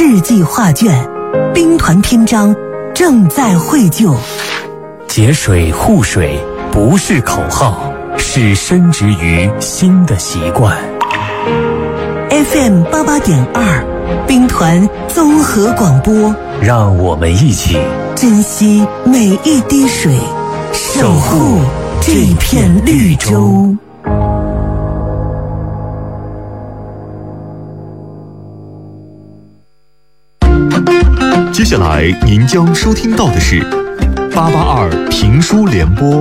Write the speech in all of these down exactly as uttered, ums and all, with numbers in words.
世纪画卷，兵团篇章正在绘就。 节水护水不是口号，是深植于心的习惯。 F M 八八点二，兵团综合广播， 让我们一起珍惜每一滴水，守护这片绿洲。 接下来您将收听到的是八八二评书联播。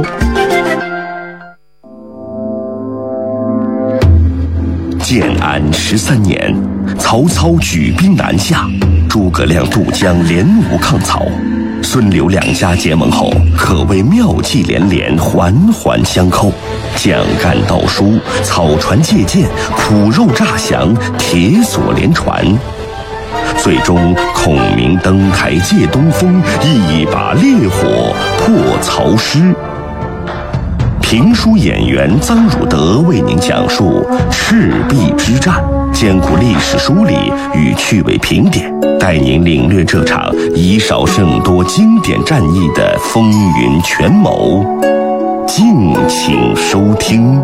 建安十三年，曹操举兵南下，诸葛亮渡江联吴抗曹，孙刘两家结盟后，可谓妙计连连，环环相扣，蒋干盗书，草船借箭，苦肉诈降，铁索连传。最终孔明登台借东风，一把烈火破曹师。评书演员臧汝德为您讲述赤壁之战，兼顾历史梳理与趣味评点，带您领略这场以少胜多经典战役的风云权谋。敬请收听。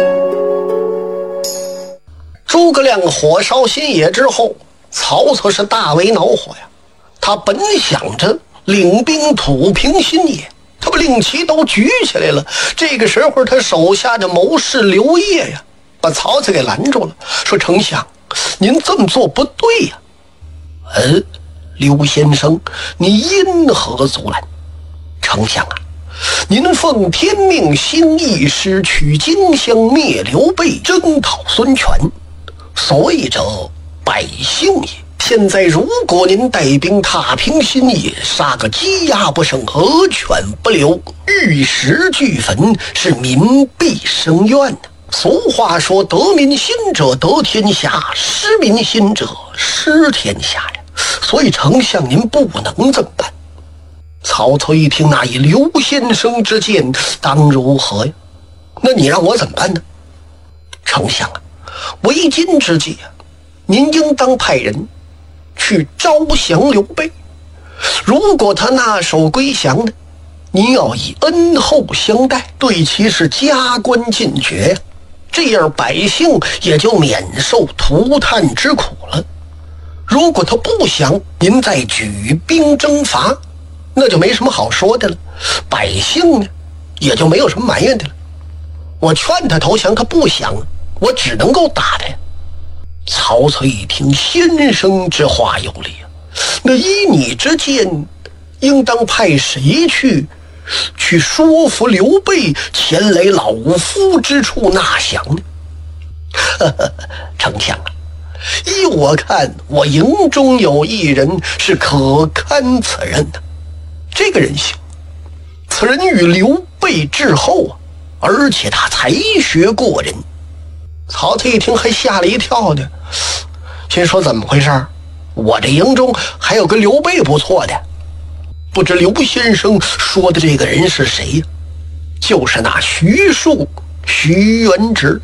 诸葛亮火烧新野之后，曹操是大为恼火呀。他本想着领兵土平新野，他把令旗都举起来了。这个时候他手下的谋士刘烨呀，把曹操给拦住了，说：丞相，您这么做不对呀。呃，刘先生，你因何阻拦？丞相啊，您奉天命兴义师，取荆襄，灭刘备，征讨孙权，所以者百姓也。现在如果您带兵踏平新野，杀个鸡鸭不剩，鹅犬不留，玉石俱焚，是民必生怨的。俗话说，得民心者得天下，失民心者失天下呀。所以丞相您不能这么办。曹操一听，那以刘先生之见，当如何呀？那你让我怎么办呢？丞相啊，为今之计啊，您应当派人去招降刘备。如果他纳首归降呢，您要以恩厚相待，对其是加官进爵，这样百姓也就免受涂炭之苦了。如果他不降，您再举兵征伐，那就没什么好说的了，百姓呢也就没有什么埋怨的了。我劝他投降，他不降，我只能够打他呀。曹操一听，先生之话有理啊，那依你之见，应当派谁去去说服刘备前来老夫之处纳降呢？呵呵，丞相啊，依我看，我营中有一人是可堪此任的。这个人行，此人与刘备至厚啊，而且他才学过人。曹操一听还吓了一跳呢，心说怎么回事？我这营中还有个刘备不错的，不知刘先生说的这个人是谁呀？就是那徐庶，徐元直。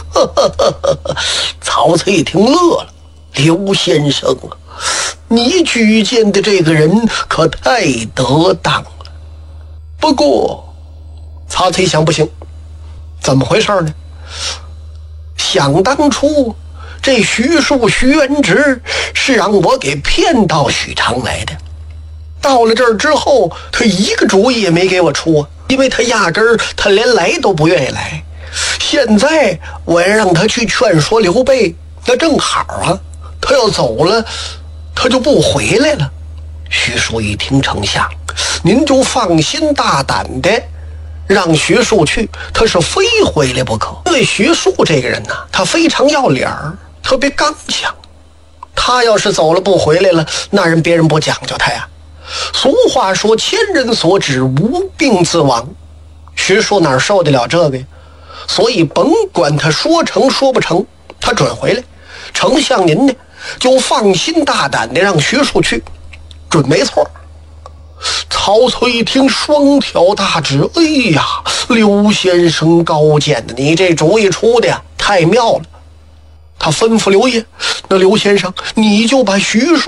曹操一听乐了，刘先生啊，你举荐的这个人可太得当了。不过曹操一想，不行，怎么回事呢？想当初这徐庶徐元直是让我给骗到许昌来的，到了这儿之后，他一个主意也没给我出啊，因为他压根儿他连来都不愿意来。现在我要让他去劝说刘备，那正好啊，他要走了他就不回来了。徐庶一听，丞相您就放心大胆的让徐庶去，他是非回来不可。因为徐庶这个人呢，他非常要脸儿，特别刚强，他要是走了不回来了，那人别人不讲究他呀。俗话说，千人所指，无病自亡。徐庶哪受得了这个呀？所以甭管他说成说不成，他准回来。丞相您呢，就放心大胆的让徐庶去，准没错。曹操一听，双挑大指，哎呀，刘先生高见的，你这主意出的呀太妙了。他吩咐刘烨，那刘先生你就把徐庶